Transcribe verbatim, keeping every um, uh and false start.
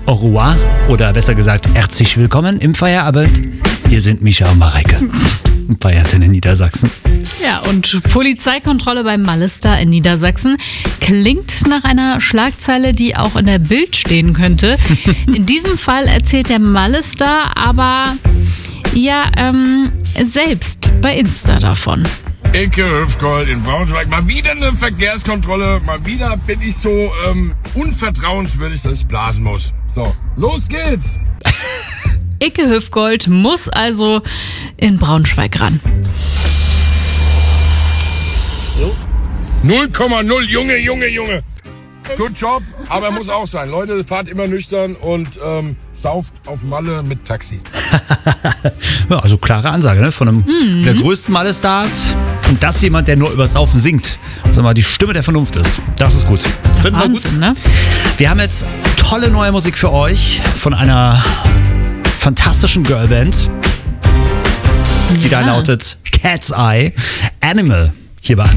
au revoir oder besser gesagt herzlich willkommen im Feierabend. Hier sind Micha und Mareike bei Antenne Niedersachsen. Ja, und Polizeikontrolle beim Malestar in Niedersachsen klingt nach einer Schlagzeile, die auch in der Bild stehen könnte. In diesem Fall erzählt der Malestar aber ja ähm, selbst bei Insta davon. Ecke Höfgold in Braunschweig. Mal wieder eine Verkehrskontrolle. Mal wieder bin ich so ähm, unvertrauenswürdig, dass ich blasen muss. So, los geht's! Icke Höfgold muss also in Braunschweig ran. null Komma null, Junge, Junge, Junge. Good job, aber muss auch sein. Leute, fahrt immer nüchtern und ähm, sauft auf Malle mit Taxi. Ja, also klare Ansage, ne? Von einem mhm. der größten Malle-Stars. Und das jemand, der nur über Saufen singt. Sag mal, die Stimme der Vernunft ist. Das ist gut. Finden wir gut. Ne? Wir haben jetzt tolle neue Musik für euch von einer fantastischen Girlband, die ja. da lautet Cat's Eye, Animal, hier bei